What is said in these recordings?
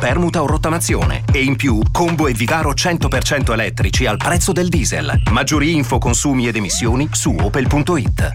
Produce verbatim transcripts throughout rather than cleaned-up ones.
permuta o rottamazione. E in più, Combo e Vigaro cento per cento elettrici al prezzo del diesel. Maggiori info, consumi ed emissioni su opel punto it.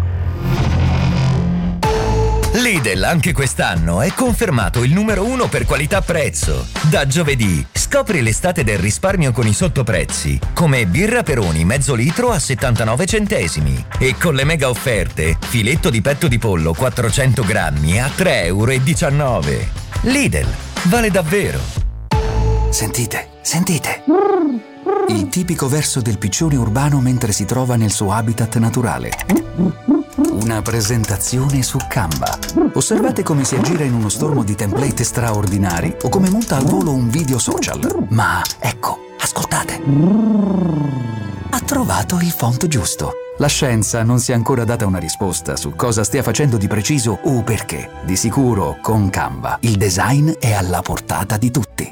Lidl anche quest'anno è confermato il numero uno per qualità-prezzo. Da giovedì scopri l'estate del risparmio con i sottoprezzi, come birra Peroni mezzo litro a settantanove centesimi e con le mega offerte filetto di petto di pollo quattrocento grammi a tre virgola diciannove euro. Lidl, vale davvero. Sentite, sentite. Il tipico verso del piccione urbano mentre si trova nel suo habitat naturale. Una presentazione su Canva. Osservate come si aggira in uno stormo di template straordinari o come monta al volo un video social. Ma ecco, ascoltate. Ha trovato il font giusto. La scienza non si è ancora data una risposta su cosa stia facendo di preciso o perché. Di sicuro, con Canva, il design è alla portata di tutti.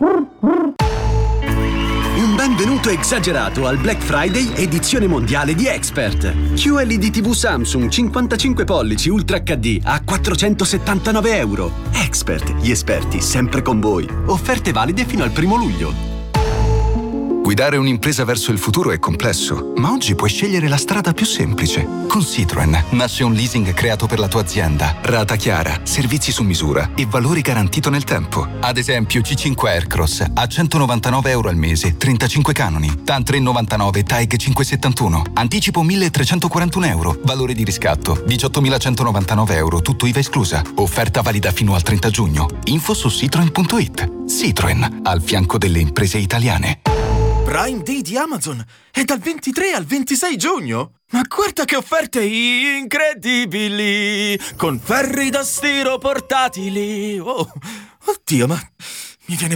Un benvenuto esagerato al Black Friday edizione mondiale di Expert. Q L E D T V Samsung cinquantacinque pollici Ultra H D a quattrocentosettantanove euro. Expert, gli esperti sempre con voi. Offerte valide fino al primo luglio. Guidare un'impresa verso il futuro è complesso, ma oggi puoi scegliere la strada più semplice. Con Citroen nasce un leasing creato per la tua azienda. Rata chiara, servizi su misura e valori garantito nel tempo. Ad esempio C cinque Aircross a centonovantanove euro al mese, trentacinque canoni. TAN tre virgola novantanove, TAEG cinquecentosettantuno. Anticipo milletrecentoquarantuno euro. Valore di riscatto diciottomilacentonovantanove euro, tutto I V A esclusa. Offerta valida fino al trenta giugno. Info su citroen punto it. Citroen, al fianco delle imprese italiane. Prime Day di Amazon è dal ventitré al ventisei giugno. Ma guarda che offerte incredibili! Con ferri da stiro portatili. Oh, oddio, ma mi viene